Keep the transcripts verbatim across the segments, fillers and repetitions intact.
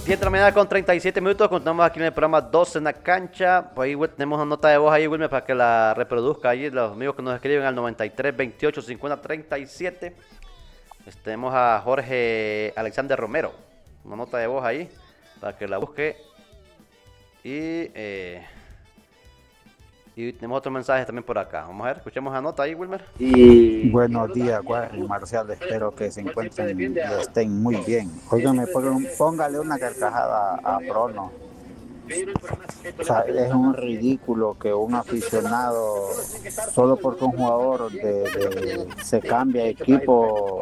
diez de la mañana con treinta y siete minutos, continuamos aquí en el programa doce en la cancha. Pues ahí tenemos una nota de voz ahí, Wilmer, para que la reproduzca ahí los amigos que nos escriben al noventa y tres, veintiocho, cincuenta, treinta y siete. Pues tenemos a Jorge Alexander Romero, una nota de voz ahí, para que la busque. Y, eh, y tenemos otros mensajes también por acá. Vamos a ver, escuchemos la nota ahí, Wilmer. Y buenos días, Warren y Marcial. Espero que se encuentren y estén muy bien. Óigame, póngale una carcajada a Prono. O sea, es un ridículo que un aficionado, solo porque un jugador de, de, se cambia de equipo,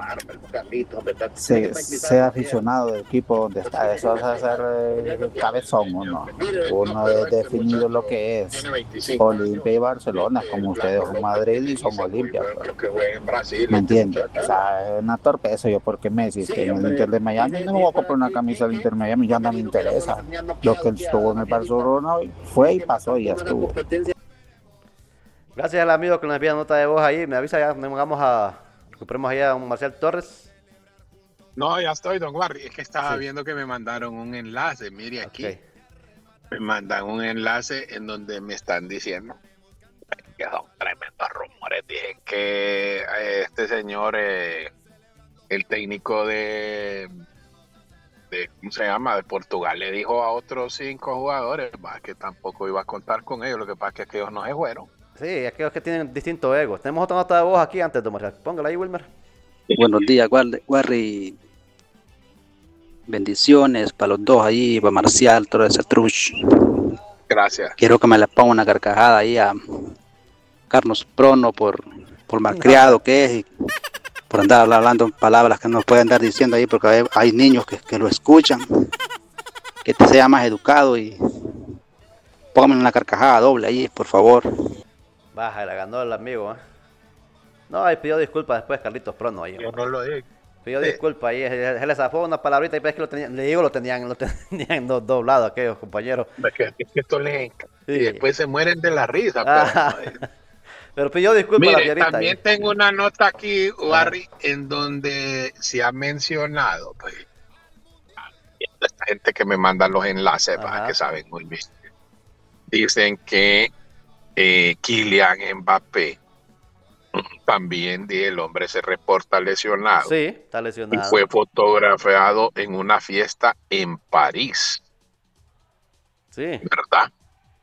se, sea aficionado del equipo donde está. Eso es hacer eh, cabezón, uno. Uno es definido lo que es Olimpia y Barcelona, como ustedes son Madrid y son Olimpia. Pues. ¿Me entiendes? O sea, es una torpeza. Yo porque Messi que en el Inter de Miami no me voy a comprar una camisa del Inter de Miami, ya no me interesa. Lo que estuvo en el Barcelona fue y pasó y ya estuvo. Gracias al amigo que nos envía nota de voz ahí. Me avisa ya, vamos a recuperemos ahí a un Marcial Torres. No, ya estoy, don Warri. Es que estaba Sí. viendo que me mandaron un enlace. Mire aquí. Okay. Me mandan un enlace en donde me están diciendo que son tremendos rumores. Dije que eh, este señor, eh, el técnico de, de, ¿cómo se llama? De Portugal, le dijo a otros cinco jugadores más que tampoco iba a contar con ellos. Lo que pasa es que aquellos no se fueron. Sí, aquellos que tienen distinto ego. Tenemos otra nota de voz aquí antes de Marcial. Póngala ahí, Wilmer. Buenos días, Warri. Bendiciones para los dos ahí, para Marcial, todo ese truch. Gracias. Quiero que me le ponga una carcajada ahí a Carlos Prono por, por malcriado que es y por andar hablando palabras que no pueden andar diciendo ahí, porque hay, hay niños que, que lo escuchan. Que te sea más educado y póngame una carcajada doble ahí, por favor. Baja, la ganó el amigo, ¿eh? No, ahí pidió disculpas después Carlitos Prono ahí. Yo no lo dije. Pidió sí. disculpas ahí, se le zafó una palabrita y ves que lo tenían, le digo, lo tenían, lo tenían do, doblado aquellos compañeros. Es que, es que esto les encanta. Sí. Y después se mueren de la risa. Ah, pero, pero pidió disculpas mire, a la fierita también ahí. Tengo una nota aquí, Barry, en donde se ha mencionado, pues, esta gente que me manda los enlaces, para que saben muy bien. Dicen que eh, Kylian Mbappé también, el hombre se reporta lesionado. Sí, está lesionado. Y fue fotografiado en una fiesta en París. Sí. ¿Verdad?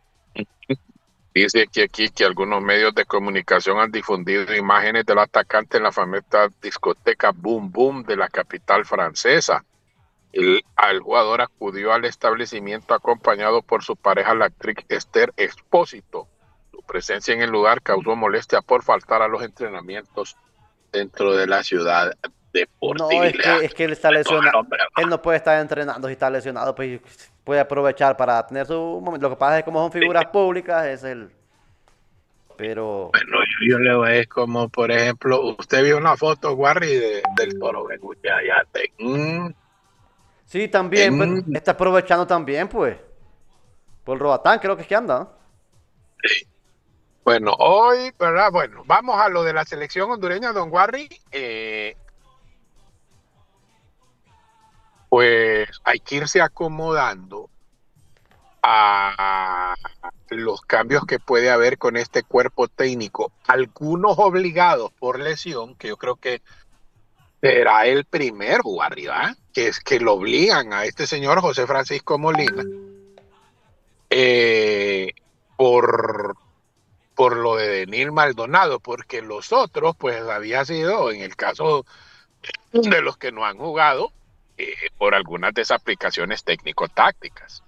Dice que aquí que algunos medios de comunicación han difundido imágenes del atacante en la famosa discoteca Boom Boom de la capital francesa. El, el jugador acudió al establecimiento acompañado por su pareja, la actriz Esther Expósito. Su presencia en el lugar causó molestia por faltar a los entrenamientos dentro de la ciudad deportiva. No, es que, es que él está lesionado. Él no puede estar entrenando si está lesionado, pues puede aprovechar para tener su momento. Lo que pasa es que como son figuras sí. públicas, es el... Pero... Bueno, yo, yo le voy a decir como, por ejemplo, usted vio una foto, Warry, de, del toro que escucha allá. Mm. Sí, también, mm. pues, está aprovechando también, pues. Por el Roatán, creo que es que anda, ¿no? Sí. Bueno, hoy, ¿verdad? Bueno, vamos a lo de la selección hondureña, don Warry. Eh, pues hay que irse acomodando a los cambios que puede haber con este cuerpo técnico. Algunos obligados por lesión, que yo creo que será el primer Warry, ¿verdad? Que es que lo obligan a este señor José Francisco Molina eh, por... por lo de Denil Maldonado, porque los otros, pues había sido, en el caso de los que no han jugado, eh, por algunas desaplicaciones técnico-tácticas.